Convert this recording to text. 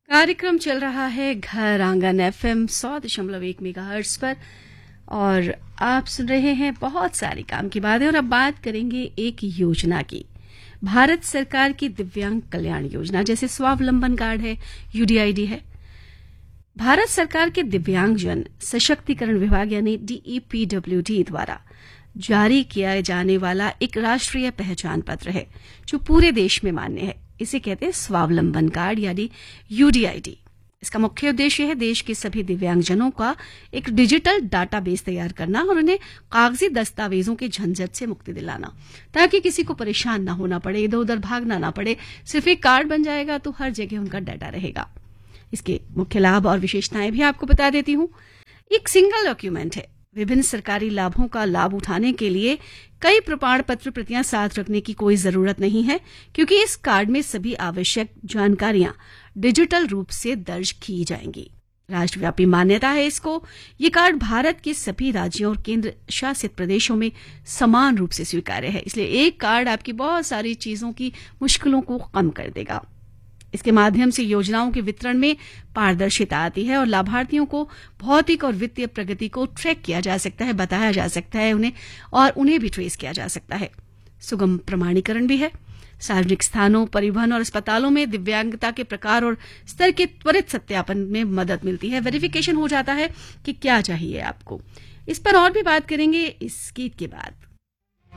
कार्यक्रम चल रहा है घर आंगन एफएम 100.1 मेगाहर्ट्ज पर और आप सुन रहे हैं बहुत सारी काम की बातें। और अब बात करेंगे एक योजना की, भारत सरकार की दिव्यांग कल्याण योजना, जैसे स्वावलंबन कार्ड है, यूडीआईडी है। भारत सरकार के दिव्यांगजन सशक्तिकरण विभाग यानी डीईपीडब्ल्यूडी द्वारा जारी किया जाने वाला एक राष्ट्रीय पहचान पत्र है जो पूरे देश में मान्य है। इसे कहते हैं स्वावलंबन कार्ड यानी यूडीआईडी। इसका मुख्य उद्देश्य है देश के सभी दिव्यांगजनों का एक डिजिटल डाटाबेस तैयार करना और उन्हें कागजी दस्तावेजों के झंझट से मुक्ति दिलाना, ताकि किसी को परेशान ना होना पड़े, इधर उधर भागना ना पड़े। सिर्फ एक कार्ड बन जाएगा तो हर जगह उनका डाटा रहेगा। इसके मुख्य लाभ और विशेषताएं भी आपको बता देती हूं। एक सिंगल डॉक्यूमेंट है। विभिन्न सरकारी लाभों का लाभ उठाने के लिए कई प्रमाण पत्र प्रतियां साथ रखने की कोई जरूरत नहीं है, क्योंकि इस कार्ड में सभी आवश्यक जानकारियां डिजिटल रूप से दर्ज की जाएंगी। राष्ट्रव्यापी मान्यता है इसको। ये कार्ड भारत के सभी राज्यों और केंद्र शासित प्रदेशों में समान रूप से स्वीकार्य है। इसलिए एक कार्ड आपकी बहुत सारी चीजों की मुश्किलों को कम कर देगा। इसके माध्यम से योजनाओं के वितरण में पारदर्शिता आती है और लाभार्थियों को भौतिक और वित्तीय प्रगति को ट्रैक किया जा सकता है, बताया जा सकता है उन्हें भी ट्रेस किया जा सकता है। सुगम प्रमाणीकरण भी है। सार्वजनिक स्थानों, परिवहन और अस्पतालों में दिव्यांगता के प्रकार और स्तर के त्वरित सत्यापन में मदद मिलती है। वेरिफिकेशन हो जाता है कि क्या चाहिए आपको। इस पर और भी बात करेंगे इस गीत के बाद।